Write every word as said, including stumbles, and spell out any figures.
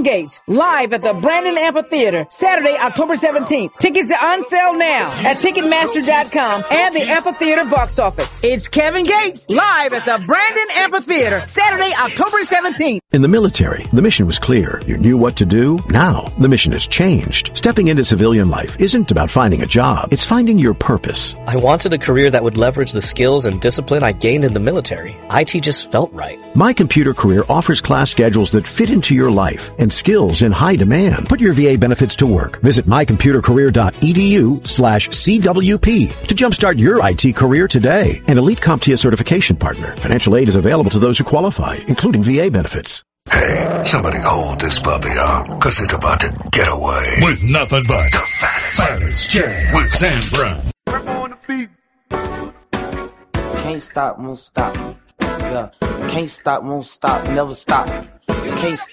Gates, live at the Brandon Amphitheater, Saturday, October seventeenth. Tickets are on sale now at Ticketmaster dot com and the Amphitheater box office. It's Kevin Gates, live at the Brandon Amphitheater, Saturday, October seventeenth. In the military, the mission was clear. You knew what to do. Now, the mission has changed. Stepping into civilian life isn't about finding a job. It's finding your purpose. I wanted a career that would leverage the skills and discipline I gained in the military. I T just felt right. My Computer Career offers class schedules that fit into your life and skills in high demand. Put your V A benefits to work. Visit my computer career dot e d u slash C W P to jumpstart your I T career today. An Elite CompTIA certification partner. Financial aid is available to those who qualify, including V A benefits. Hey, somebody hold this puppy up, cause it's about to get away. With nothing but the fattest, fattest jam with Sam Brown. We're on the beat. Can't stop, won't stop. Yeah. Can't stop, won't stop, never stop. You can't stop.